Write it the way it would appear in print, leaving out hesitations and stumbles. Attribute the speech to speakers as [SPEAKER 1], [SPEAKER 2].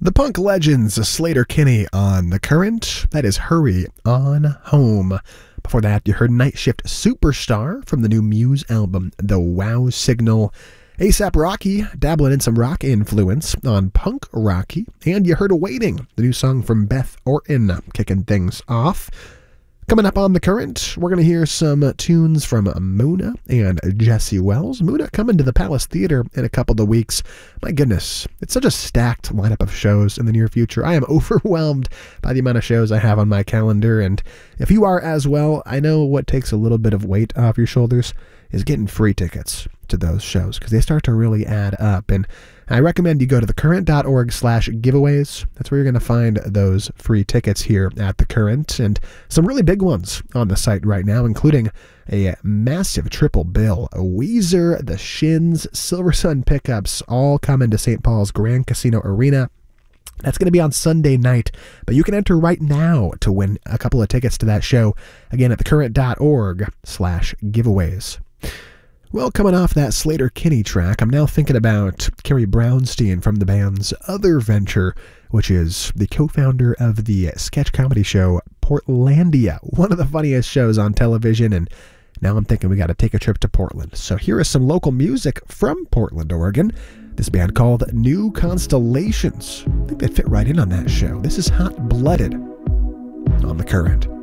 [SPEAKER 1] The punk legends Slater Kinney on The Current. That is Hurry On Home. Before that, you heard Night Shift Superstar from the new Muse album, The Wow Signal. A$AP Rocky, dabbling in some rock influence on Punk Rocky. And you heard Waiting, the new song from Beth Orton, kicking things off. Coming up on The Current, we're going to hear some tunes from Muna and Jesse Wells. Muna coming to the Palace Theater in a couple of weeks. My goodness, it's such a stacked lineup of shows in the near future. I am overwhelmed by the amount of shows I have on my calendar, and if you are as well, I know what takes a little bit of weight off your shoulders is getting free tickets to those shows, because they start to really add up. And I recommend you go to thecurrent.org/giveaways. That's where you're going to find those free tickets here at The Current, and some really big ones on the site right now, including a massive triple bill. Weezer, The Shins, Silver Sun Pickups, all coming to St. Paul's Grand Casino Arena. That's going to be on Sunday night, but you can enter right now to win a couple of tickets to that show. Again, at thecurrent.org/giveaways. Well, coming off that Slater Kinney track, I'm now thinking about Carrie Brownstein from the band's other venture, which is the co-founder of the sketch comedy show Portlandia, one of the funniest shows on television, and now I'm thinking we got to take a trip to Portland. So here is some local music from Portland, Oregon. This band called New Constellations. I think they fit right in on that show. This is Hot Blooded on The Current.